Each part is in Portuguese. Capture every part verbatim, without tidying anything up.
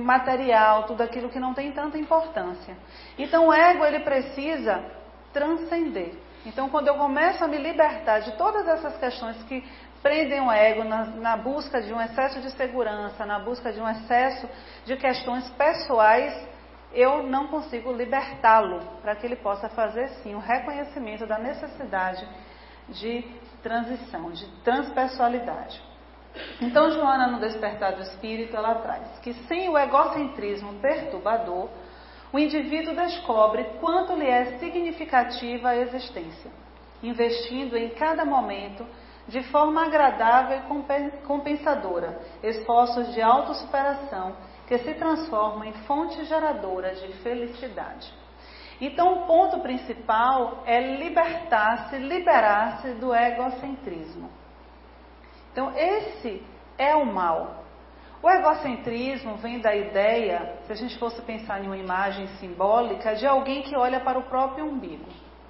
material, tudo aquilo que não tem tanta importância. Então o ego, ele precisa transcender. Então quando eu começo a me libertar de todas essas questões que prendem o ego na, na busca de um excesso de segurança, na busca de um excesso de questões pessoais, eu não consigo libertá-lo para que ele possa fazer sim o reconhecimento da necessidade de transição, de transpessoalidade. Então Joana, no Despertar do Espírito, ela traz que sem o egocentrismo perturbador, o indivíduo descobre quanto lhe é significativa a existência, investindo em cada momento de forma agradável e compensadora, esforços de autossuperação que se transformam em fonte geradora de felicidade. Então o ponto principal é libertar-se, liberar-se do egocentrismo. Então esse é o mal. O egocentrismo vem da ideia, se a gente fosse pensar em uma imagem simbólica, de alguém que olha para o próprio umbigo.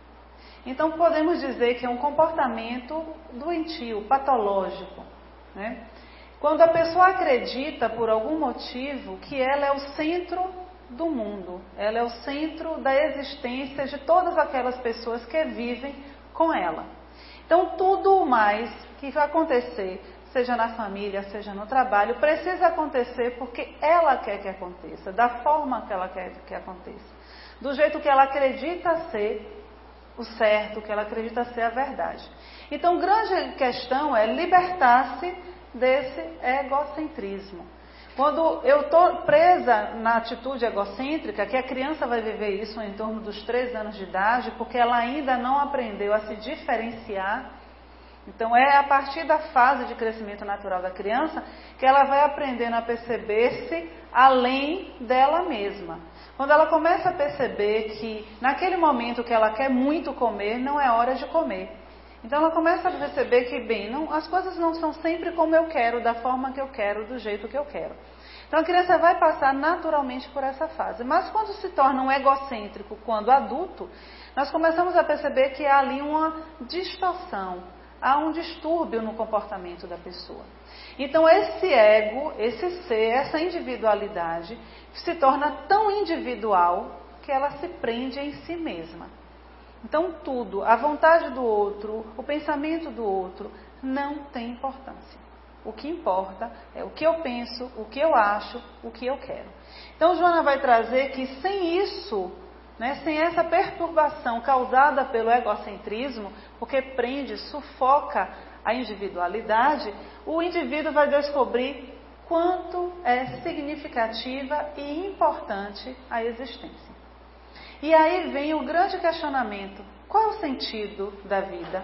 Então podemos dizer que é um comportamento doentio, patológico, né? Quando a pessoa acredita por algum motivo que ela é o centro do mundo, ela é o centro da existência de todas aquelas pessoas que vivem com ela. Então tudo mais que vai acontecer, seja na família, seja no trabalho, precisa acontecer porque ela quer que aconteça, da forma que ela quer que aconteça, do jeito que ela acredita ser o certo, que ela acredita ser a verdade. Então, grande questão é libertar-se desse egocentrismo. Quando eu estou presa na atitude egocêntrica, que a criança vai viver isso em torno dos três anos de idade, porque ela ainda não aprendeu a se diferenciar. Então é a partir da fase de crescimento natural da criança que ela vai aprendendo a perceber-se além dela mesma. Quando ela começa a perceber que naquele momento que ela quer muito comer, não é hora de comer. Então ela começa a perceber que, bem, não, as coisas não são sempre como eu quero, da forma que eu quero, do jeito que eu quero. Então a criança vai passar naturalmente por essa fase. Mas quando se torna um egocêntrico, quando adulto, nós começamos a perceber que há ali uma distorção, há um distúrbio no comportamento da pessoa. Então esse ego, esse ser, essa individualidade se torna tão individual que ela se prende em si mesma. Então tudo, a vontade do outro, o pensamento do outro, não tem importância. O que importa é o que eu penso, o que eu acho, o que eu quero. Então Joana vai trazer que sem isso, né, sem essa perturbação causada pelo egocentrismo, porque prende, sufoca a individualidade, o indivíduo vai descobrir quanto é significativa e importante a existência. E aí vem o grande questionamento: qual é o sentido da vida?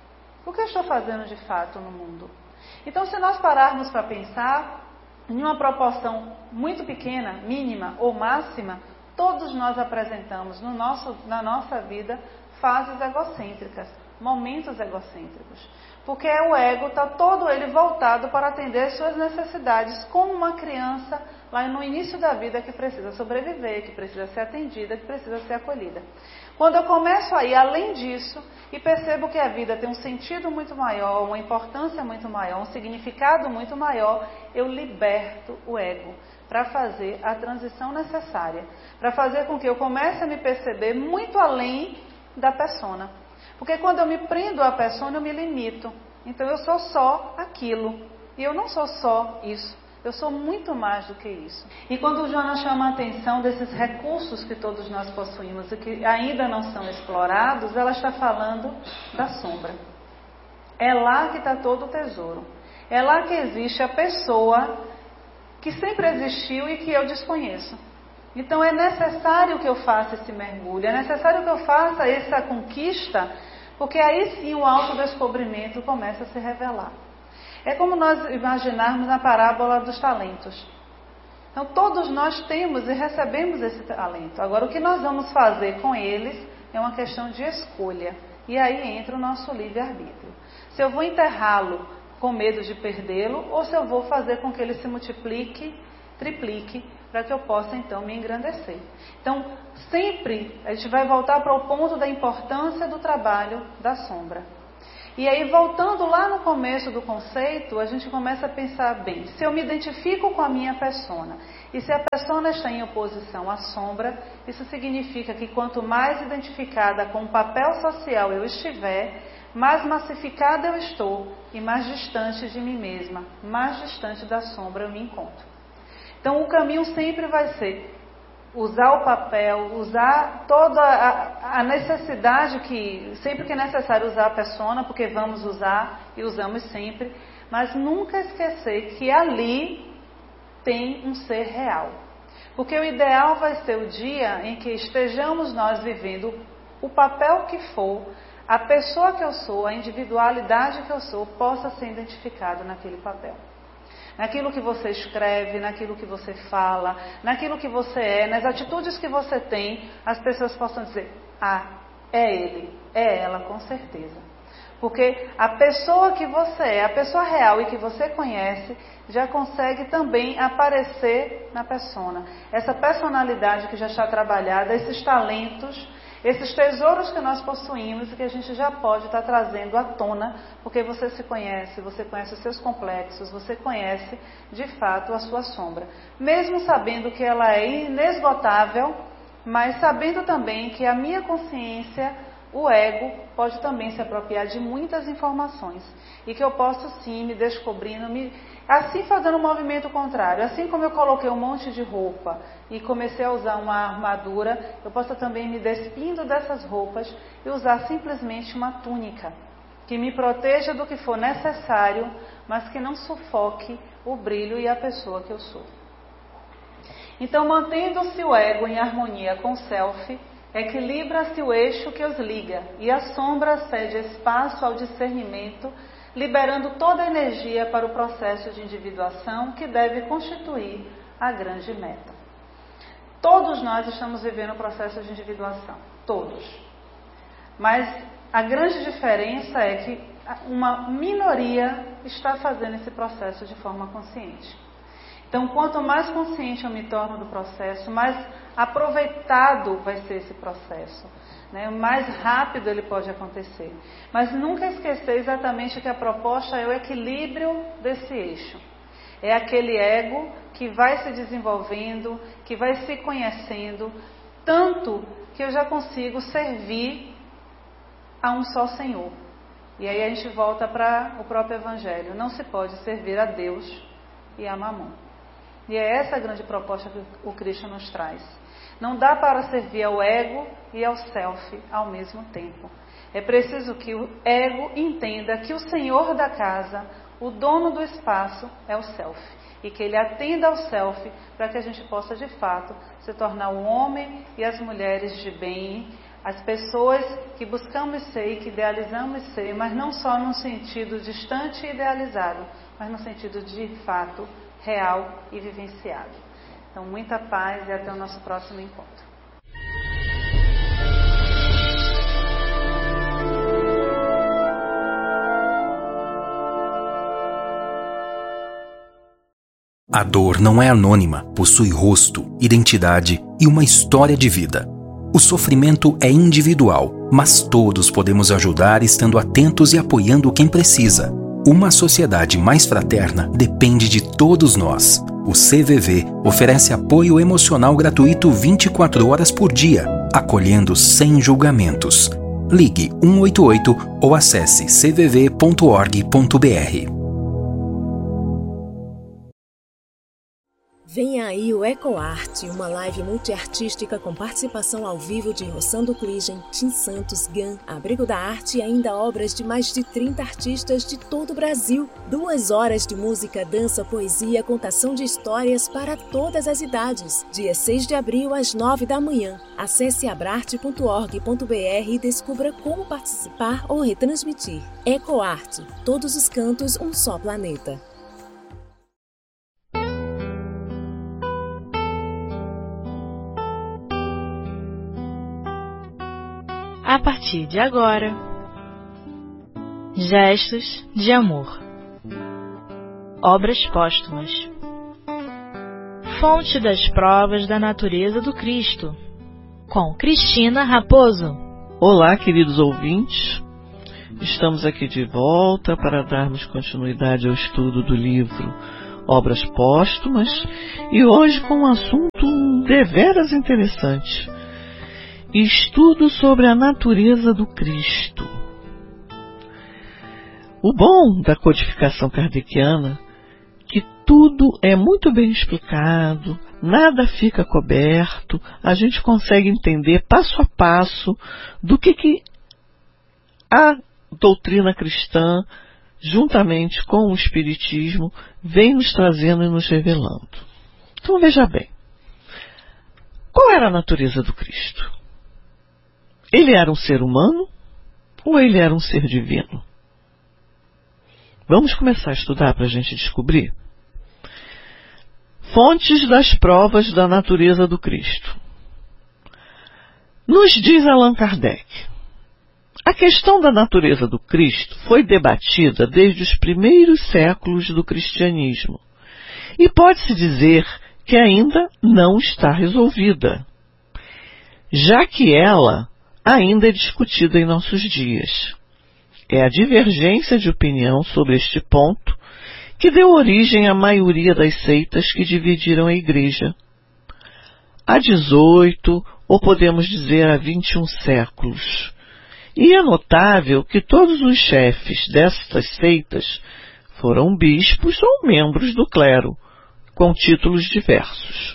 O que eu estou fazendo de fato no mundo? Então, se nós pararmos para pensar, em uma proporção muito pequena, mínima ou máxima, todos nós apresentamos no nosso, na nossa vida fases egocêntricas, momentos egocêntricos. Porque o ego está todo ele voltado para atender suas necessidades, como uma criança lá no início da vida que precisa sobreviver, que precisa ser atendida, que precisa ser acolhida. Quando eu começo a ir além disso e percebo que a vida tem um sentido muito maior, uma importância muito maior, um significado muito maior, eu liberto o ego para fazer a transição necessária, para fazer com que eu comece a me perceber muito além da persona. Porque quando eu me prendo à persona, eu me limito. Então eu sou só aquilo. E eu não sou só isso. Eu sou muito mais do que isso. E quando o Joana chama a atenção desses recursos que todos nós possuímos e que ainda não são explorados, ela está falando da sombra. É lá que está todo o tesouro. É lá que existe a pessoa que sempre existiu e que eu desconheço. Então é necessário que eu faça esse mergulho, é necessário que eu faça essa conquista, porque aí sim o autodescobrimento começa a se revelar. É como nós imaginarmos na parábola dos talentos. Então todos nós temos e recebemos esse talento. Agora o que nós vamos fazer com eles é uma questão de escolha. E aí entra o nosso livre-arbítrio. Se eu vou enterrá-lo com medo de perdê-lo, ou se eu vou fazer com que ele se multiplique, triplique, para que eu possa então me engrandecer. Então, sempre a gente vai voltar para o ponto da importância do trabalho da sombra. E aí, voltando lá no começo do conceito, a gente começa a pensar bem, se eu me identifico com a minha persona, e se a persona está em oposição à sombra, isso significa que quanto mais identificada com o papel social eu estiver, mais massificada eu estou e mais distante de mim mesma, mais distante da sombra eu me encontro. Então, o caminho sempre vai ser usar o papel, usar toda a, a necessidade que, sempre que é necessário usar a persona, porque vamos usar e usamos sempre, mas nunca esquecer que ali tem um ser real. Porque o ideal vai ser o dia em que estejamos nós vivendo o papel que for, a pessoa que eu sou, a individualidade que eu sou, possa ser identificada naquele papel. Naquilo que você escreve, naquilo que você fala, naquilo que você é, nas atitudes que você tem, as pessoas possam dizer, ah, é ele, é ela, com certeza. Porque a pessoa que você é, a pessoa real e que você conhece, já consegue também aparecer na persona. Essa personalidade que já está trabalhada, esses talentos, esses tesouros que nós possuímos e que a gente já pode estar trazendo à tona, porque você se conhece, você conhece os seus complexos, você conhece de fato a sua sombra. Mesmo sabendo que ela é inesgotável, mas sabendo também que a minha consciência, o ego, pode também se apropriar de muitas informações. E que eu posso sim me descobrindo, me... assim fazendo um movimento contrário. Assim como eu coloquei um monte de roupa e comecei a usar uma armadura, eu posso também me despindo dessas roupas e usar simplesmente uma túnica, que me proteja do que for necessário, mas que não sufoque o brilho e a pessoa que eu sou. Então, mantendo-se o ego em harmonia com o self, equilibra-se o eixo que os liga, e a sombra cede espaço ao discernimento, liberando toda a energia para o processo de individuação que deve constituir a grande meta. Todos nós estamos vivendo o processo de individuação, todos. Mas a grande diferença é que uma minoria está fazendo esse processo de forma consciente. Então, quanto mais consciente eu me torno do processo, mais aproveitado vai ser esse processo, né? Mais rápido ele pode acontecer. Mas nunca esquecer exatamente que a proposta é o equilíbrio desse eixo. É aquele ego que vai se desenvolvendo, que vai se conhecendo, tanto que eu já consigo servir a um só Senhor. E aí a gente volta para o próprio Evangelho. Não se pode servir a Deus e a Mamon. E é essa a grande proposta que o Krishna nos traz. Não dá para servir ao ego e ao self ao mesmo tempo. É preciso que o ego entenda que o senhor da casa, o dono do espaço, é o self. E que ele atenda ao self para que a gente possa, de fato, se tornar o homem e as mulheres de bem, as pessoas que buscamos ser e que idealizamos ser, mas não só num sentido distante e idealizado, mas no sentido de fato real e vivenciado. Então, muita paz e até o nosso próximo encontro. A dor não é anônima, possui rosto, identidade e uma história de vida. O sofrimento é individual, mas todos podemos ajudar estando atentos e apoiando quem precisa. Uma sociedade mais fraterna depende de todos nós. O C V V oferece apoio emocional gratuito vinte e quatro horas por dia, acolhendo sem julgamentos. Ligue um oito oito ou acesse c v v ponto org ponto b r. Vem aí o EcoArt, uma live multiartística com participação ao vivo de Rossando Kligen, Tim Santos, Gan, Abrigo da Arte e ainda obras de mais de trinta artistas de todo o Brasil. Duas horas de música, dança, poesia, contação de histórias para todas as idades. Dia seis de abril, às nove da manhã. Acesse abrarte ponto org ponto b r e descubra como participar ou retransmitir. EcoArt, todos os cantos, um só planeta. A partir de agora, Gestos de Amor. Obras póstumas. Fonte das provas da natureza do Cristo, com Cristina Raposo. Olá, queridos ouvintes. estamos aqui de volta para darmos continuidade ao estudo do livro Obras Póstumas e hoje com um assunto deveras interessante. Estudo sobre a natureza do Cristo. O bom da codificação kardeciana que tudo é muito bem explicado, nada fica coberto, a gente consegue entender passo a passo do que, que a doutrina cristã, juntamente com o Espiritismo, vem nos trazendo e nos revelando. Então veja bem, qual era a natureza do Cristo? Ele era um ser humano ou ele era um ser divino? Vamos começar a estudar para a gente descobrir. Fontes das provas da natureza do Cristo. Nos diz Allan Kardec, a questão da natureza do Cristo foi debatida desde os primeiros séculos do cristianismo e pode-se dizer que ainda não está resolvida, já que ela ainda é discutida em nossos dias. É a divergência de opinião sobre este ponto que deu origem à maioria das seitas que dividiram a Igreja. Há dezoito, ou podemos dizer há vinte e um séculos. E é notável que todos os chefes destas seitas foram bispos ou membros do clero, com títulos diversos.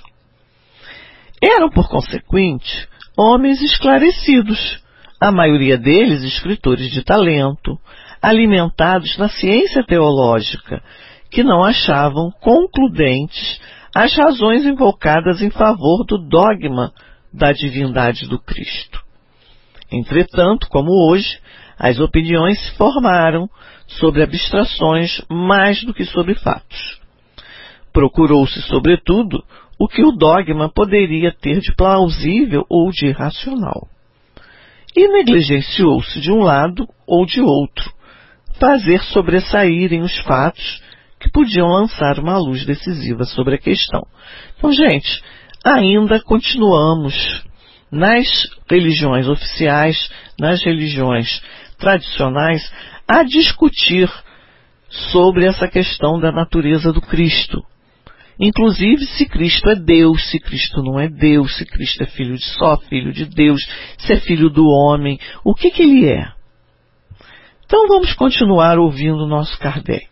Eram, por consequente, homens esclarecidos, a maioria deles escritores de talento, alimentados na ciência teológica, que não achavam concludentes as razões invocadas em favor do dogma da divindade do Cristo. Entretanto, como hoje, as opiniões se formaram sobre abstrações mais do que sobre fatos. Procurou-se, sobretudo, o que o dogma poderia ter de plausível ou de irracional. E negligenciou-se de um lado ou de outro, fazer sobressaírem os fatos que podiam lançar uma luz decisiva sobre a questão. Então, gente, ainda continuamos nas religiões oficiais, nas religiões tradicionais, a discutir sobre essa questão da natureza do Cristo. Inclusive se Cristo é Deus, se Cristo não é Deus, se Cristo é filho de só, filho de Deus, se é filho do homem, o que que ele é? Então vamos continuar ouvindo o nosso Kardec.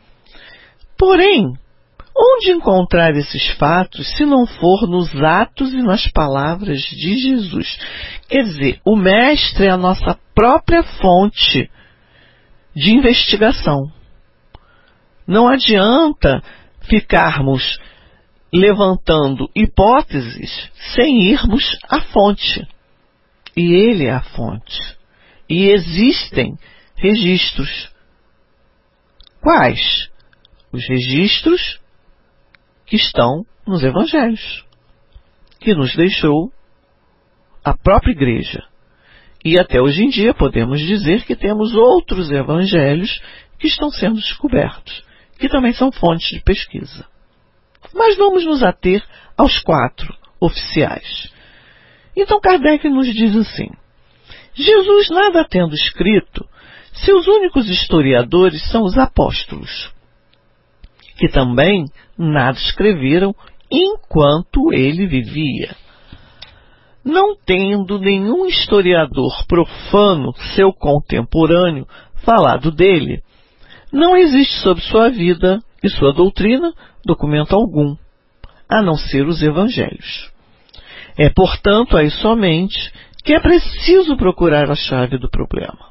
Porém, onde encontrar esses fatos se não for nos atos e nas palavras de Jesus? Quer dizer, o Mestre é a nossa própria fonte de investigação. Não adianta ficarmos levantando hipóteses sem irmos à fonte. E ele é a fonte. E existem registros. Quais? Os registros que estão nos evangelhos, que nos deixou a própria Igreja. E até hoje em dia podemos dizer que temos outros evangelhos que estão sendo descobertos, que também são fontes de pesquisa. Mas vamos nos ater aos quatro oficiais. Então Kardec nos diz assim: Jesus, nada tendo escrito, seus únicos historiadores são os apóstolos, que também nada escreveram enquanto ele vivia. Não tendo nenhum historiador profano, seu contemporâneo, falado dele, não existe sobre sua vida e sua doutrina documento algum, a não ser os evangelhos. É, portanto, aí somente que é preciso procurar a chave do problema.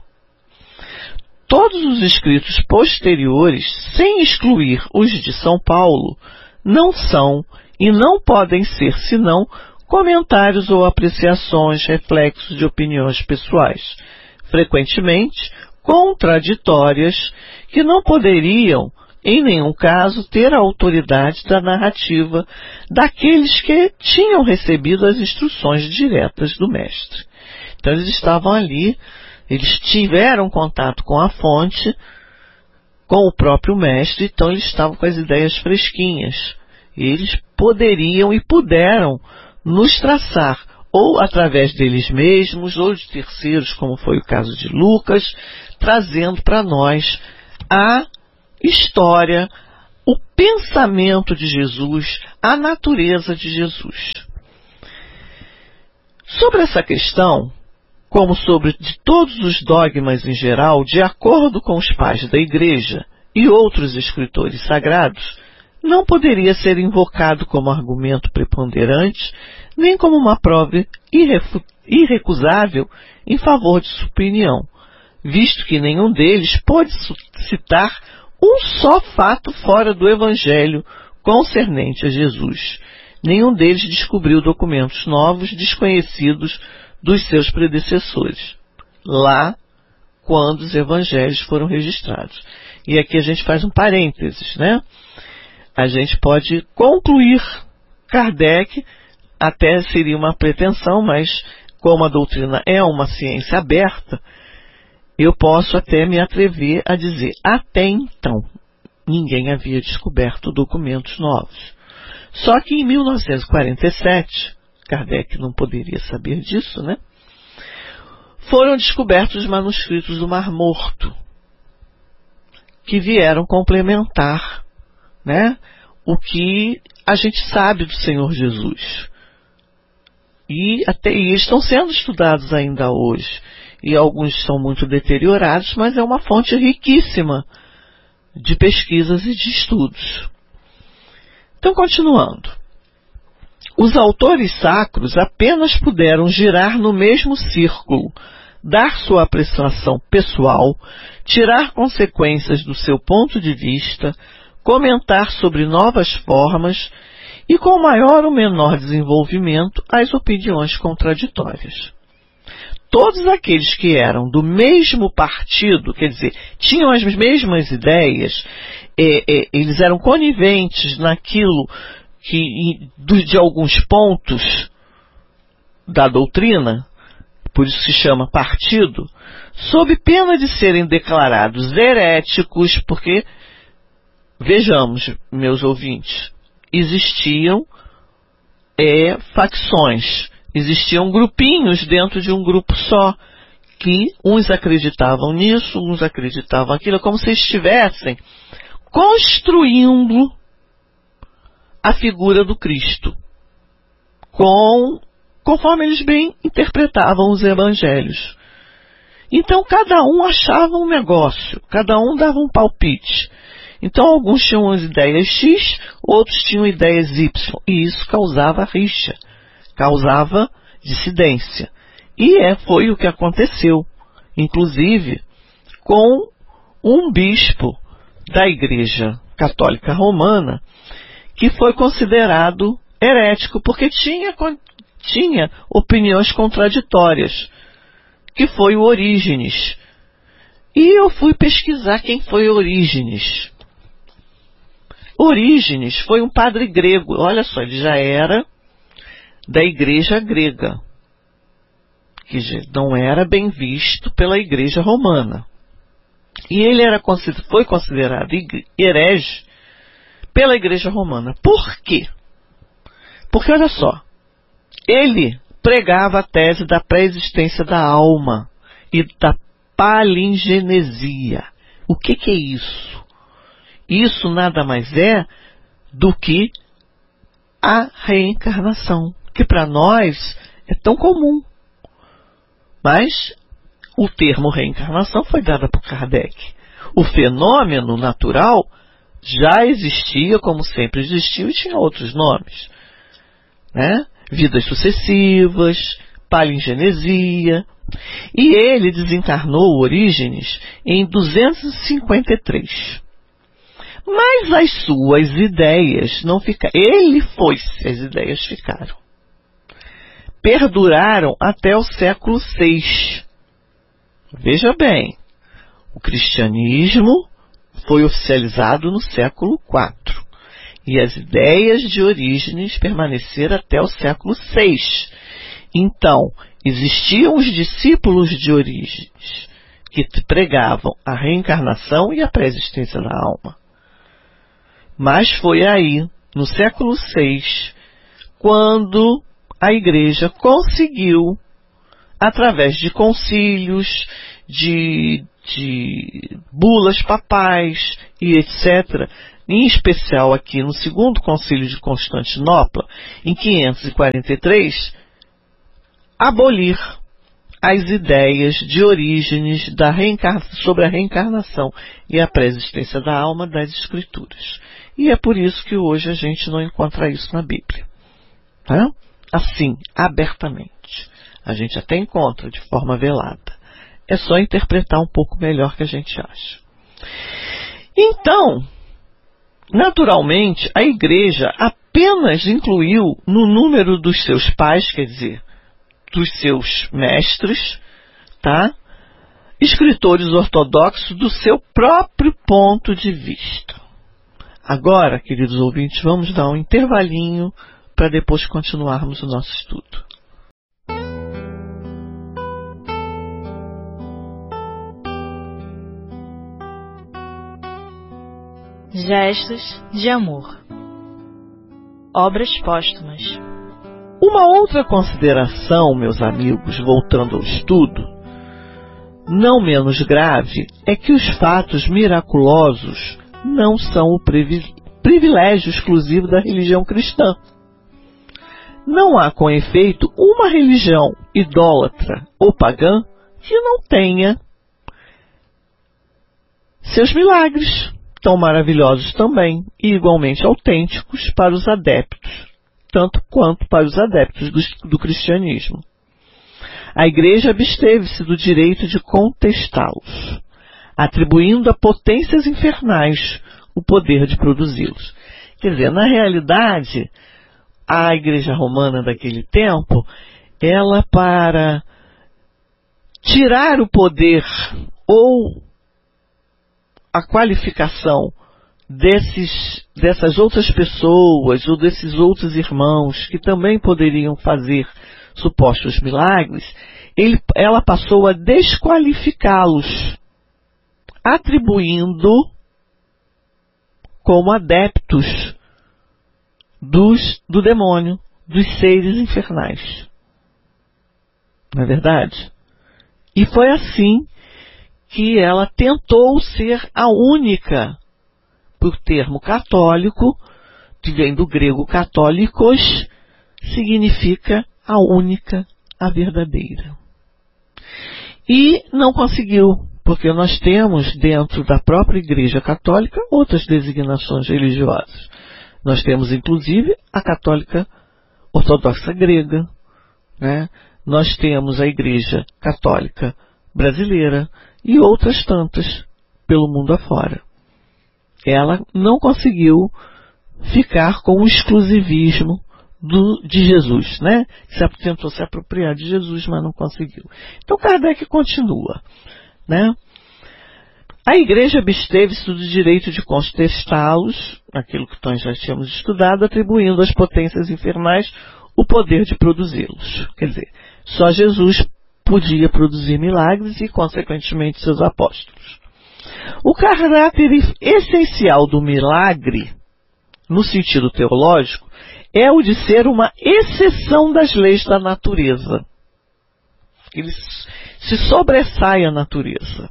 Todos os escritos posteriores, sem excluir os de São Paulo, não são e não podem ser senão comentários ou apreciações, reflexos de opiniões pessoais, frequentemente contraditórias, que não poderiam, em nenhum caso, ter a autoridade da narrativa daqueles que tinham recebido as instruções diretas do Mestre. Então eles estavam ali, eles tiveram contato com a fonte, com o próprio Mestre, então eles estavam com as ideias fresquinhas. E eles poderiam e puderam nos traçar, ou através deles mesmos, ou de terceiros, como foi o caso de Lucas, trazendo para nós a história, o pensamento de Jesus, a natureza de Jesus. Sobre essa questão, como sobre de todos os dogmas em geral, de acordo com os pais da Igreja e outros escritores sagrados, não poderia ser invocado como argumento preponderante, nem como uma prova irrecusável em favor de sua opinião, visto que nenhum deles pode citar um só fato fora do Evangelho concernente a Jesus. Nenhum deles descobriu documentos novos desconhecidos dos seus predecessores, lá quando os evangelhos foram registrados. E aqui a gente faz um parênteses, né? A gente pode concluir Kardec, até seria uma pretensão, mas como a doutrina é uma ciência aberta, eu posso até me atrever a dizer, até então, ninguém havia descoberto documentos novos. Só que em mil novecentos e quarenta e sete, Kardec não poderia saber disso, né? Foram descobertos os manuscritos do Mar Morto, que vieram complementar, né, o que a gente sabe do Senhor Jesus. E até e estão sendo estudados ainda hoje. E alguns são muito deteriorados, mas é uma fonte riquíssima de pesquisas e de estudos. Então, continuando. Os autores sacros apenas puderam girar no mesmo círculo, dar sua apreciação pessoal, tirar consequências do seu ponto de vista, comentar sobre novas formas e, com maior ou menor desenvolvimento, as opiniões contraditórias. Todos aqueles que eram do mesmo partido, quer dizer, tinham as mesmas ideias, é, é, eles eram coniventes naquilo que, de, de alguns pontos da doutrina, por isso se chama partido, sob pena de serem declarados heréticos, porque, vejamos, meus ouvintes, existiam é, facções, existiam grupinhos dentro de um grupo só, que uns acreditavam nisso, uns acreditavam aquilo, como se estivessem construindo a figura do Cristo, com, conforme eles bem interpretavam os evangelhos. Então cada um achava um negócio, cada um dava um palpite. Então alguns tinham as ideias X, outros tinham ideias Y, e isso causava rixa, causava dissidência. E é, foi o que aconteceu, inclusive, com um bispo da Igreja Católica Romana, que foi considerado herético, porque tinha, tinha opiniões contraditórias, que foi o Orígenes. E eu fui pesquisar quem foi Orígenes. Orígenes foi um padre grego, olha só, ele já era da Igreja grega, que não era bem visto pela Igreja romana. E ele era, foi considerado herege pela Igreja romana. Por quê? Porque, olha só, ele pregava a tese da pré-existência da alma e da palingenesia. O que, que é isso? Isso nada mais é do que a reencarnação, que para nós é tão comum. Mas o termo reencarnação foi dado por Kardec. O fenômeno natural já existia, como sempre existiu, e tinha outros nomes, né? Vidas sucessivas, palingenesia. E ele desencarnou Orígenes em duzentos e cinquenta e três. Mas as suas ideias não ficaram. Ele foi-se, as ideias ficaram. Perduraram até o século seis. Veja bem, o cristianismo foi oficializado no século quatro. E as ideias de Orígenes permaneceram até o século seis. Então, existiam os discípulos de Orígenes, que pregavam a reencarnação e a pré-existência da alma. Mas foi aí, no século seis, quando a Igreja conseguiu, através de concílios, de, de bulas papais e etcétera, em especial aqui no segundo concílio de Constantinopla, em quinhentos e quarenta e três, abolir as ideias de Orígenes da sobre a reencarnação e a pré-existência da alma das Escrituras. E é por isso que hoje a gente não encontra isso na Bíblia. Tá? Assim, abertamente. A gente até encontra de forma velada. É só interpretar um pouco melhor que a gente acha. Então, naturalmente, a Igreja apenas incluiu no número dos seus pais, quer dizer, dos seus mestres, tá? Escritores ortodoxos do seu próprio ponto de vista. Agora, queridos ouvintes, vamos dar um intervalinho para depois continuarmos o nosso estudo. Gestos de amor. Obras póstumas. Uma outra consideração, meus amigos, voltando ao estudo, não menos grave, é que os fatos miraculosos não são o privilégio exclusivo da religião cristã. Não há, com efeito, uma religião idólatra ou pagã que não tenha seus milagres, tão maravilhosos também e igualmente autênticos para os adeptos, tanto quanto para os adeptos do, do cristianismo. A Igreja absteve-se do direito de contestá-los, atribuindo a potências infernais o poder de produzi-los. Quer dizer, na realidade, a Igreja Romana daquele tempo, ela, para tirar o poder ou a qualificação desses, dessas outras pessoas ou desses outros irmãos que também poderiam fazer supostos milagres, ele, ela passou a desqualificá-los, atribuindo como adeptos dos, do demônio, dos seres infernais. Não é verdade? E foi assim que ela tentou ser a única, por termo católico, que vem do grego católicos, significa a única, a verdadeira. E não conseguiu, porque nós temos dentro da própria Igreja Católica outras designações religiosas. Nós temos, inclusive, a Católica Ortodoxa Grega, né? Nós temos a Igreja Católica Brasileira e outras tantas pelo mundo afora. Ela não conseguiu ficar com o exclusivismo do, de Jesus, né? Se tentou se apropriar de Jesus, mas não conseguiu. Então Kardec continua, né? A Igreja absteve-se do direito de contestá-los, aquilo que nós já tínhamos estudado, atribuindo às potências infernais o poder de produzi-los. Quer dizer, só Jesus podia produzir milagres e, consequentemente, seus apóstolos. O caráter essencial do milagre, no sentido teológico, é o de ser uma exceção das leis da natureza. Ele se sobressai à natureza.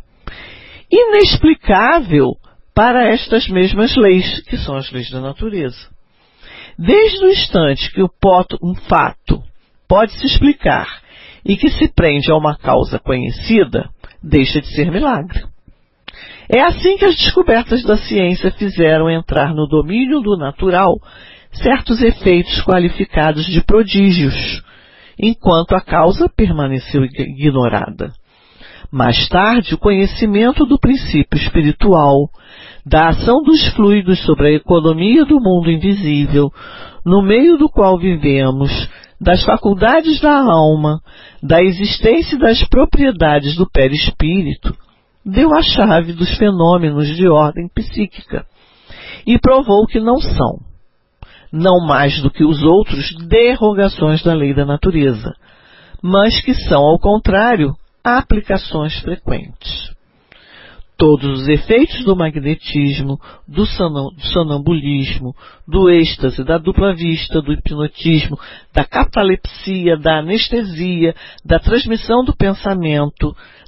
Inexplicável para estas mesmas leis, que são as leis da natureza. Desde o instante que o poto, um fato pode se explicar e que se prende a uma causa conhecida, deixa de ser milagre. É assim que as descobertas da ciência fizeram entrar no domínio do natural certos efeitos qualificados de prodígios, enquanto a causa permaneceu ignorada. Mais tarde, o conhecimento do princípio espiritual, da ação dos fluidos sobre a economia do mundo invisível, no meio do qual vivemos, das faculdades da alma, da existência e das propriedades do perispírito, deu a chave dos fenômenos de ordem psíquica e provou que não são, não mais do que os outros, derrogações da lei da natureza, mas que são, ao contrário, aplicações frequentes. Todos os efeitos do magnetismo, do sonambulismo, do êxtase, da dupla vista, do hipnotismo, da catalepsia, da anestesia, da transmissão do pensamento,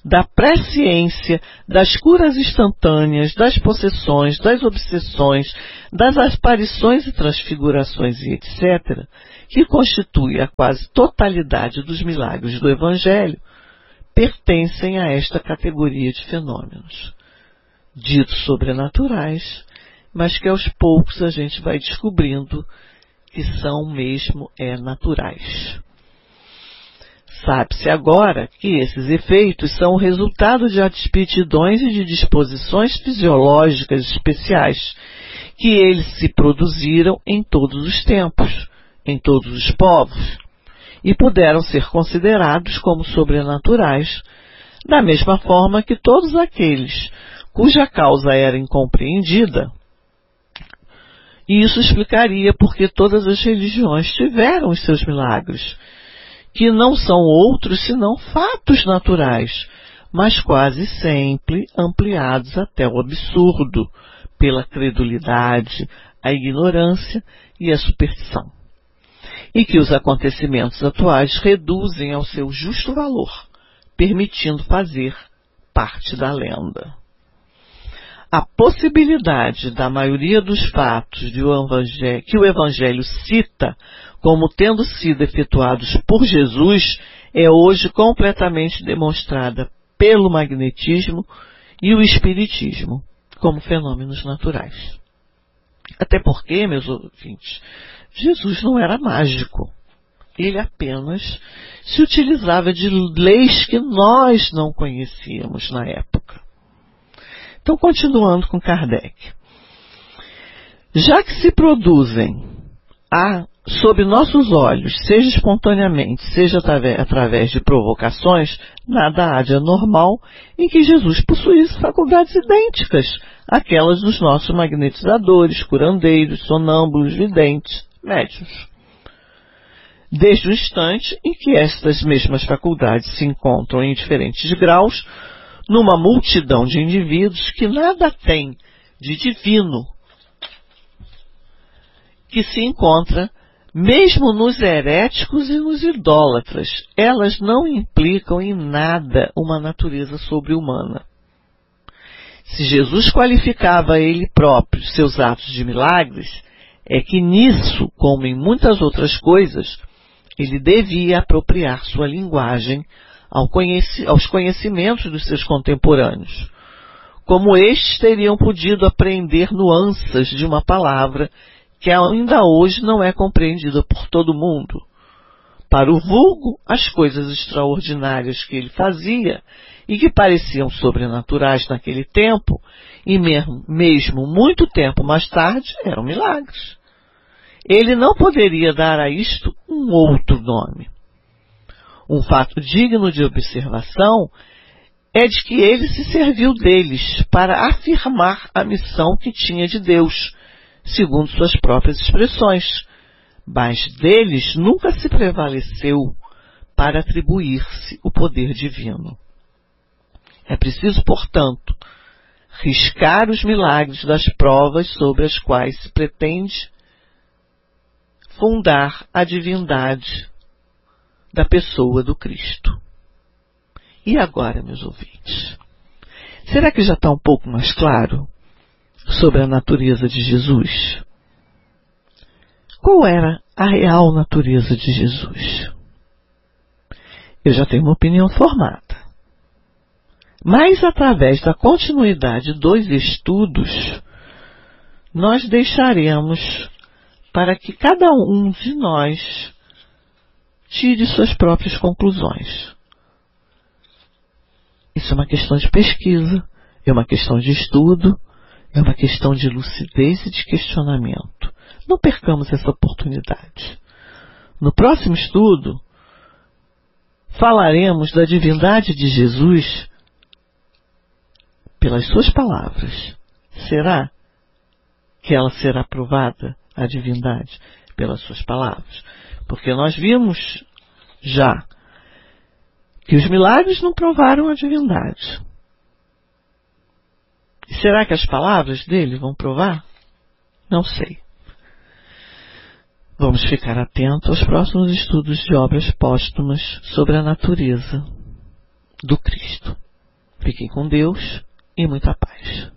da presciência, das curas instantâneas, das possessões, das obsessões, das aparições e transfigurações e etcétera, que constitui a quase totalidade dos milagres do Evangelho, pertencem a esta categoria de fenômenos, ditos sobrenaturais, mas que aos poucos a gente vai descobrindo que são mesmo é, naturais. Sabe-se agora que esses efeitos são o resultado de aptidões e de disposições fisiológicas especiais, que eles se produziram em todos os tempos, em todos os povos, e puderam ser considerados como sobrenaturais, da mesma forma que todos aqueles cuja causa era incompreendida. E isso explicaria porque todas as religiões tiveram os seus milagres, que não são outros senão fatos naturais, mas quase sempre ampliados até o absurdo, pela credulidade, a ignorância e a superstição. E que os acontecimentos atuais reduzem ao seu justo valor, permitindo fazer parte da lenda. A possibilidade da maioria dos fatos de o evangelho, que o Evangelho cita como tendo sido efetuados por Jesus é hoje completamente demonstrada pelo magnetismo e o espiritismo como fenômenos naturais. Até porque, meus ouvintes, Jesus não era mágico. Ele apenas se utilizava de leis que nós não conhecíamos na época. Então, continuando com Kardec. Já que se produzem a, sob nossos olhos, seja espontaneamente, seja através, através de provocações, nada há de anormal em que Jesus possuísse faculdades idênticas àquelas dos nossos magnetizadores, curandeiros, sonâmbulos, videntes, médiuns. Desde o instante em que estas mesmas faculdades se encontram em diferentes graus, numa multidão de indivíduos que nada tem de divino, que se encontra mesmo nos heréticos e nos idólatras. Elas não implicam em nada uma natureza sobre-humana. Se Jesus qualificava ele próprio seus atos de milagres, é que nisso, como em muitas outras coisas, ele devia apropriar sua linguagem ao conheci- aos conhecimentos dos seus contemporâneos, como estes teriam podido aprender nuances de uma palavra que ainda hoje não é compreendida por todo mundo. Para o vulgo, as coisas extraordinárias que ele fazia e que pareciam sobrenaturais naquele tempo, e mesmo, mesmo muito tempo mais tarde, eram milagres. Ele não poderia dar a isto um outro nome. Um fato digno de observação é de que ele se serviu deles para afirmar a missão que tinha de Deus, segundo suas próprias expressões, mas deles nunca se prevaleceu para atribuir-se o poder divino. É preciso, portanto, riscar os milagres das provas sobre as quais se pretende fundar a divindade da pessoa do Cristo. E agora, meus ouvintes, será que já está um pouco mais claro sobre a natureza de Jesus? Qual era a real natureza de Jesus? Eu já tenho uma opinião formada. Mas, através da continuidade dos estudos, nós deixaremos para que cada um de nós tire suas próprias conclusões. Isso é uma questão de pesquisa, é uma questão de estudo, é uma questão de lucidez e de questionamento. Não percamos essa oportunidade. No próximo estudo, falaremos da divindade de Jesus pelas suas palavras. Será que ela será provada, a divindade, pelas suas palavras? Porque nós vimos já que os milagres não provaram a divindade. Será que as palavras dele vão provar? Não sei. Vamos ficar atentos aos próximos estudos de obras póstumas sobre a natureza do Cristo. Fiquem com Deus e muita paz.